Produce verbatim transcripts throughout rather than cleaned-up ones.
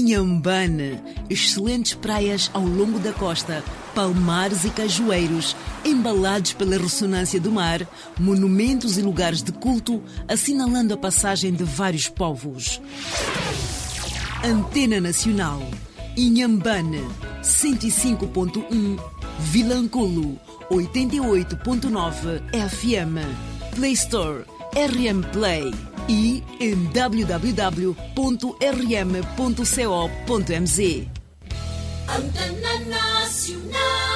Inhambane, excelentes praias ao longo da costa, palmares e cajueiros, embalados pela ressonância do mar, monumentos e lugares de culto, assinalando a passagem de vários povos. Antena Nacional, Inhambane, cento e cinco ponto um, Vilanculo, oitenta e oito ponto nove F M, Play Store, R M Play e em w w w ponto r m ponto co ponto m z. Antena Nacional.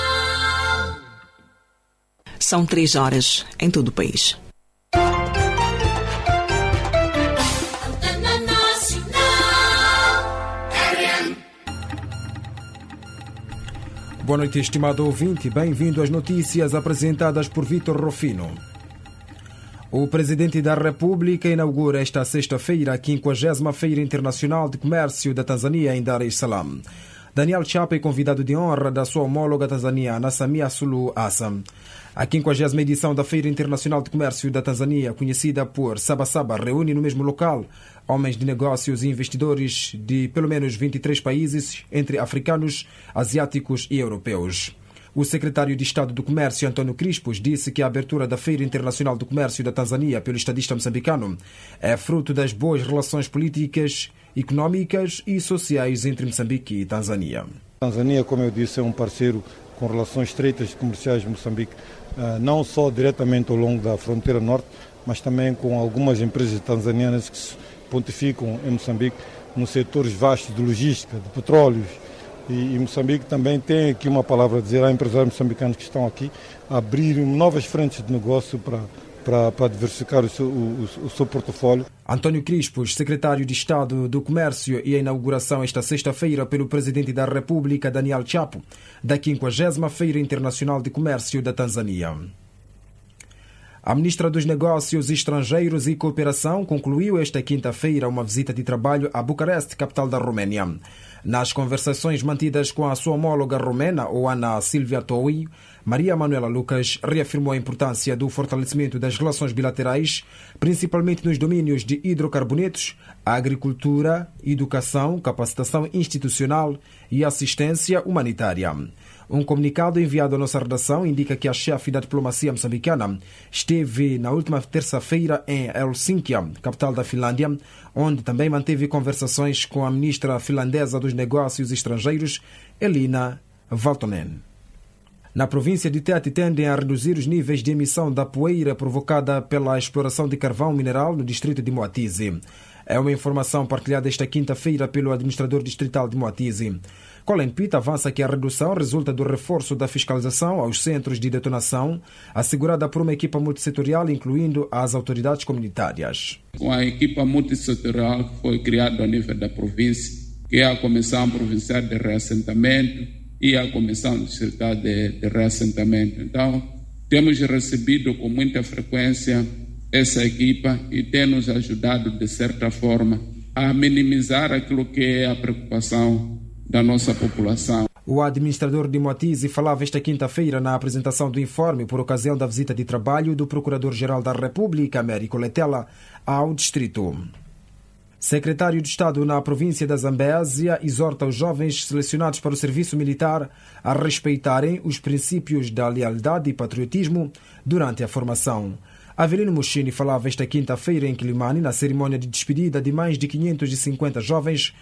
São três horas em todo o país. Antena Nacional. R M. Boa noite, estimado ouvinte. Bem-vindo às notícias apresentadas por Vítor Rufino. O Presidente da República inaugura esta sexta-feira a quinquagésima Feira Internacional de Comércio da Tanzânia em Dar es Salaam. Daniel Chapo é convidado de honra da sua homóloga tanzaniana, Samia Suluhu Hassan. A quinquagésima edição da Feira Internacional de Comércio da Tanzânia, conhecida por Sabasaba, reúne no mesmo local homens de negócios e investidores de pelo menos vinte e três países, entre africanos, asiáticos e europeus. O secretário de Estado do Comércio, Antônio Crispos, disse que a abertura da Feira Internacional do Comércio da Tanzânia pelo estadista moçambicano é fruto das boas relações políticas, económicas e sociais entre Moçambique e Tanzânia. A Tanzânia, como eu disse, é um parceiro com relações estreitas comerciais de Moçambique, não só diretamente ao longo da fronteira norte, mas também com algumas empresas tanzanianas que se pontificam em Moçambique nos setores vastos de logística, de petróleos. E, e Moçambique também tem aqui uma palavra a dizer a empresários moçambicanos que estão aqui a abrir novas frentes de negócio para, para, para diversificar o seu, o, o seu portfólio. Antônio Crispos, secretário de Estado do Comércio, e a inauguração esta sexta-feira pelo Presidente da República, Daniel Chapo, da quinquagésima Feira Internacional de Comércio da Tanzânia. A Ministra dos Negócios Estrangeiros e Cooperação concluiu esta quinta-feira uma visita de trabalho a Bucareste, capital da Roménia. Nas conversações mantidas com a sua homóloga romena, Oana Silvia Toui, Maria Manuela Lucas reafirmou a importância do fortalecimento das relações bilaterais, principalmente nos domínios de hidrocarbonetos, agricultura, educação, capacitação institucional e assistência humanitária. Um comunicado enviado à nossa redação indica que a chefe da diplomacia moçambicana esteve na última terça-feira em Helsínquia, capital da Finlândia, onde também manteve conversações com a ministra finlandesa dos Negócios Estrangeiros, Elina Valtonen. Na província de Tete tendem a reduzir os níveis de emissão da poeira provocada pela exploração de carvão mineral no distrito de Moatize. É uma informação partilhada esta quinta-feira pelo administrador distrital de Moatize. Colin Pitt avança que a redução resulta do reforço da fiscalização aos centros de detonação, assegurada por uma equipa multissetorial, incluindo as autoridades comunitárias. Uma equipa multissetorial que foi criada a nível da província, que é a Comissão Provincial de Reassentamento e a Comissão Distrital de, de Reassentamento. Então, temos recebido com muita frequência essa equipa e tem nos ajudado, de certa forma, a minimizar aquilo que é a preocupação da nossa população. O administrador de Moatize falava esta quinta-feira na apresentação do informe por ocasião da visita de trabalho do Procurador-Geral da República, Américo Letela, ao distrito. Secretário de Estado na província da Zambésia exorta os jovens selecionados para o serviço militar a respeitarem os princípios da lealdade e patriotismo durante a formação. Avelino Mushini falava esta quinta-feira em Quilimane na cerimônia de despedida de mais de quinhentos e cinquenta jovens